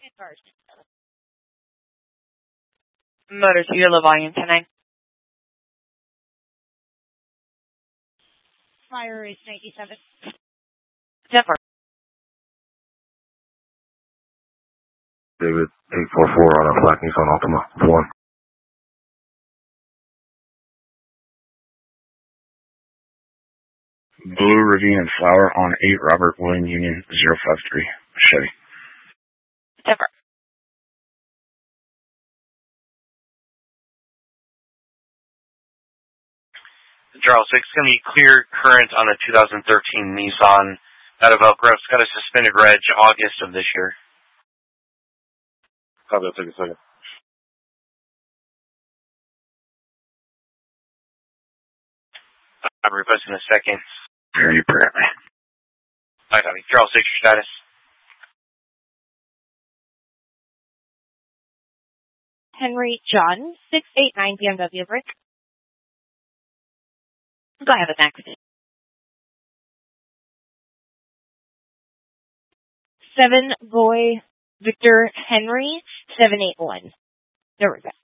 Motor to low volume 10-9. Fire is 97. 10-4. David 844 on a Black Nissan Altima 1. Blue Ravine and Flower on 8 Robert William Union 053 Chevy. 10-4. Charles 6, going to be clear current on a 2013 Nissan out of Elk Grove. It's got a suspended reg August of this year. Copy, I'll take a second. I'm requesting a second. Here you apparently. I got it. Charles 6, your status. Henry John 689 BMW Brick. Go ahead with accident. 7 Boy Victor Henry 781. There we go.